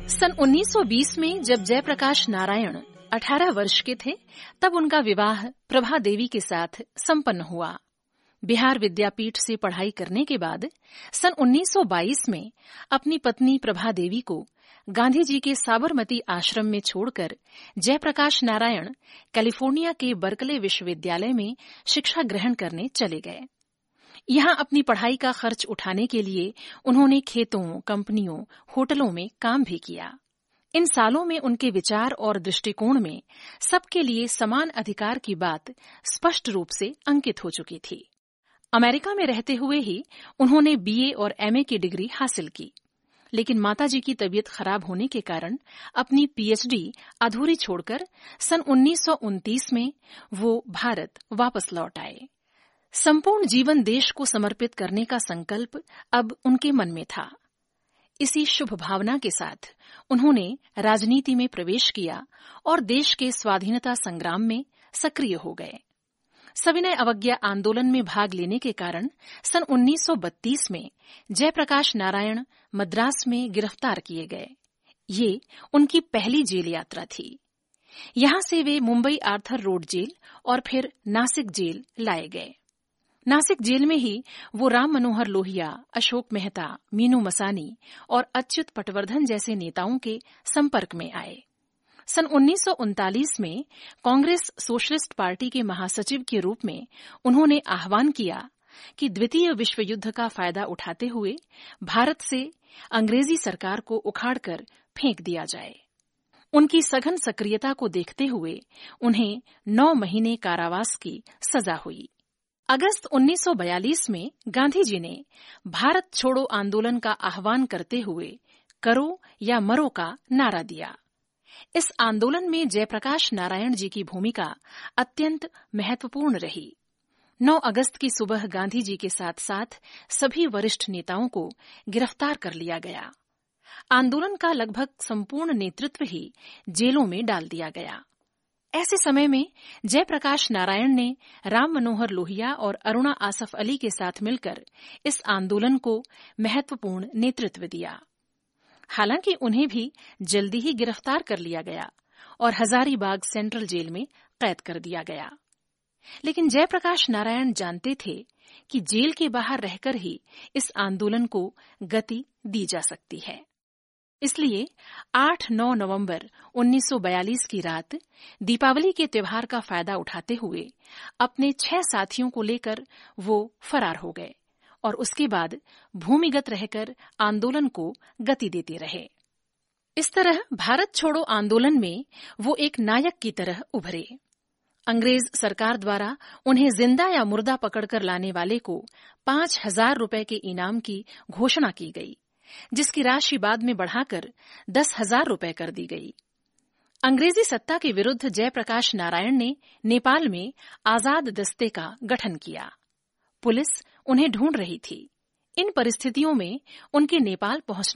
सन 1920 में जब जयप्रकाश नारायण 18 वर्ष के थे, तब उनका विवाह प्रभा देवी के साथ संपन्न हुआ। बिहार विद्यापीठ से पढ़ाई करने के बाद सन 1922 में अपनी पत्नी प्रभा देवी को गांधी जी के साबरमती आश्रम में छोड़कर जयप्रकाश नारायण कैलिफोर्निया के बर्कले विश्वविद्यालय में शिक्षा ग्रहण करने चले गए। यहां अपनी पढ़ाई का खर्च उठाने के लिए उन्होंने खेतों, कंपनियों, होटलों में काम भी किया। इन सालों में उनके विचार और दृष्टिकोण में सबके लिए समान अधिकार की बात स्पष्ट रूप से अंकित हो चुकी थी। अमेरिका में रहते हुए ही उन्होंने बीए और एमए की डिग्री हासिल की, लेकिन माताजी की तबीयत खराब होने के कारण अपनी पीएचडी अधूरी छोड़कर सन 1929 में वो भारत वापस लौट आए। संपूर्ण जीवन देश को समर्पित करने का संकल्प अब उनके मन में था। इसी शुभ भावना के साथ उन्होंने राजनीति में प्रवेश किया और देश के स्वाधीनता संग्राम में सक्रिय हो गए। सविनय अवज्ञा आंदोलन में भाग लेने के कारण सन 1932 में जयप्रकाश नारायण मद्रास में गिरफ्तार किए गए। ये उनकी पहली जेल यात्रा थी। यहां से वे मुंबई आर्थर रोड जेल और फिर नासिक जेल लाए गए। नासिक जेल में ही वो राम मनोहर लोहिया, अशोक मेहता, मीनू मसानी और अच्युत पटवर्धन जैसे नेताओं के संपर्क में आए। सन 1939 में कांग्रेस सोशलिस्ट पार्टी के महासचिव के रूप में उन्होंने आह्वान किया कि द्वितीय विश्व युद्ध का फायदा उठाते हुए भारत से अंग्रेजी सरकार को उखाड़कर फेंक दिया जाए। उनकी सघन सक्रियता को देखते हुए उन्हें 9 महीने कारावास की सजा हुई। अगस्त 1942 में गांधी जी ने भारत छोड़ो आंदोलन का आह्वान करते हुए करो या मरो का नारा दिया। इस आंदोलन में जयप्रकाश नारायण जी की भूमिका अत्यंत महत्वपूर्ण रही। 9 अगस्त की सुबह गांधी जी के साथ साथ सभी वरिष्ठ नेताओं को गिरफ्तार कर लिया गया। आंदोलन का लगभग संपूर्ण नेतृत्व ही जेलों में डाल दिया गया। ऐसे समय में जयप्रकाश नारायण ने राम मनोहर लोहिया और अरुणा आसफ अली के साथ मिलकर इस आंदोलन को महत्वपूर्ण नेतृत्व दिया। हालांकि उन्हें भी जल्दी ही गिरफ्तार कर लिया गया और हजारीबाग सेंट्रल जेल में कैद कर दिया गया। लेकिन जयप्रकाश नारायण जानते थे कि जेल के बाहर रहकर ही इस आंदोलन को गति दी जा सकती है। इसलिए 8-9 नवंबर 1942 की रात दीपावली के त्योहार का फायदा उठाते हुए अपने 6 साथियों को लेकर वो फरार हो गए और उसके बाद भूमिगत रहकर आंदोलन को गति देते रहे। इस तरह भारत छोड़ो आंदोलन में वो एक नायक की तरह उभरे। अंग्रेज सरकार द्वारा उन्हें जिंदा या मुर्दा पकड़कर लाने वाले को 5,000 रुपए के इनाम की घोषणा की गई, जिसकी राशि बाद में बढ़ाकर 10,000 रुपए कर दी गई। अंग्रेजी सत्ता के विरुद्ध जयप्रकाश नारायण ने नेपाल में आजाद दस्ते का गठन किया। पुलिस उन्हें ढूंढ रही थी। इन परिस्थितियों में उनके नेपाल पहुंचने